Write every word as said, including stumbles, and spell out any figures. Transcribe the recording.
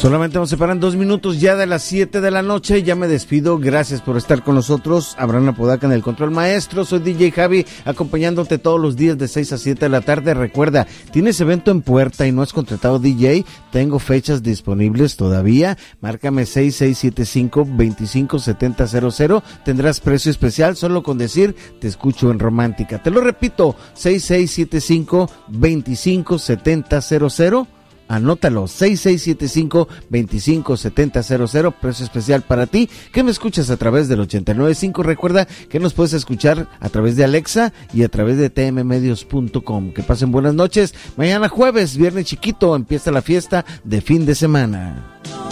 Solamente nos separan dos minutos ya de las siete de la noche. Ya me despido. Gracias por estar con nosotros. Abraham Apodaca en el control maestro. Soy D J Javi, acompañándote todos los días de seis a siete de la tarde. Recuerda, tienes evento en puerta y no has contratado D J. Tengo fechas disponibles todavía. Márcame seis seis siete cinco, dos cinco siete cero cero cero. Tendrás precio especial solo con decir te escucho en Romántica. Te lo repito, seis seis siete cinco, dos cinco siete cero cero cero. Anótalo, seis seis siete cinco, dos cinco siete cero cero cero, precio especial para ti, que me escuchas a través del ochenta y nueve punto cinco. Recuerda que nos puedes escuchar a través de Alexa y a través de t m medios punto com. Que pasen buenas noches. Mañana jueves, viernes chiquito, empieza la fiesta de fin de semana.